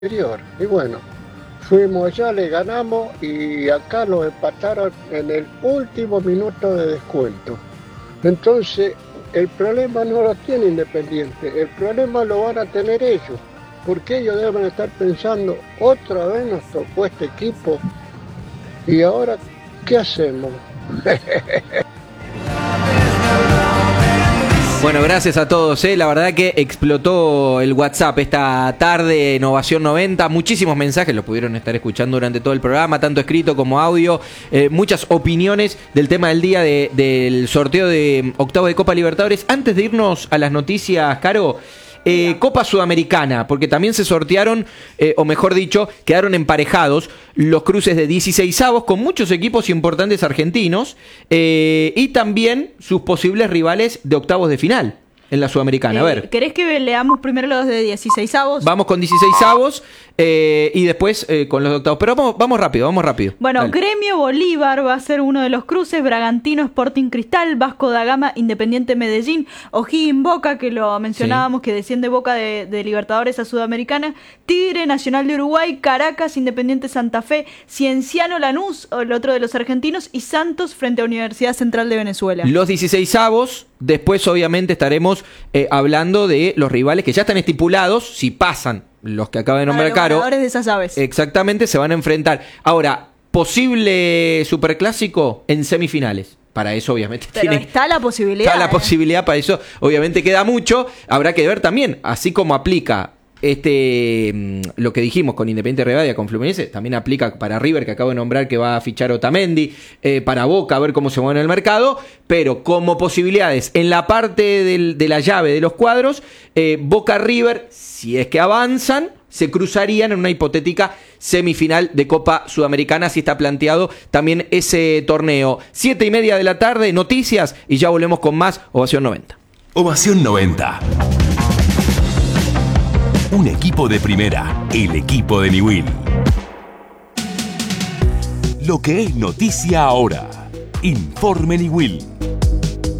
anterior. Y bueno, fuimos allá, le ganamos y acá lo empataron en el último minuto de descuento. Entonces, el problema no lo tiene Independiente, el problema lo van a tener ellos, porque ellos deben estar pensando, otra vez nos tocó este equipo, y ahora, ¿qué hacemos? Bueno, gracias a todos, la verdad que explotó el WhatsApp esta tarde en Ovación 90, muchísimos mensajes, los pudieron estar escuchando durante todo el programa, tanto escrito como audio, muchas opiniones del tema del día del sorteo de octavos de Copa Libertadores. Antes de irnos a las noticias, Caro, Copa Sudamericana, porque también se sortearon, o mejor dicho, quedaron emparejados los cruces de 16avos con muchos equipos importantes argentinos y también sus posibles rivales de octavos de final en la Sudamericana. A ver, ¿querés que leamos primero los de 16avos? Vamos con 16avos y después con los de octavos. Pero vamos rápido. Bueno, dale. Gremio Bolívar va a ser uno de los cruces, Bragantino Sporting Cristal, Vasco da Gama Independiente Medellín, O'Higgins Boca, que lo mencionábamos, que desciende Boca de Libertadores a Sudamericana, Tigre Nacional de Uruguay, Caracas Independiente Santa Fe, Cienciano Lanús, el otro de los argentinos, y Santos frente a Universidad Central de Venezuela. Los 16avos, después obviamente estaremos hablando de los rivales que ya están estipulados, si pasan los que acaba de nombrar Caro. Los ganadores de esas aves. Exactamente, se van a enfrentar. Ahora, posible superclásico en semifinales. Para eso obviamente pero está la posibilidad. Está la posibilidad, para eso obviamente queda mucho. Habrá que ver también, así como aplica lo que dijimos con Independiente Rivadavia, con Fluminense, también aplica para River, que acabo de nombrar que va a fichar Otamendi, para Boca, a ver cómo se mueve en el mercado, pero como posibilidades en la parte de la llave de los cuadros, Boca River, si es que avanzan, se cruzarían en una hipotética semifinal de Copa Sudamericana, si está planteado también ese torneo. 7:30 de la tarde, noticias, y ya volvemos con más Ovación 90. Ovación 90. Un equipo de primera, el equipo de Newell. Lo que es noticia ahora. Informe Newell.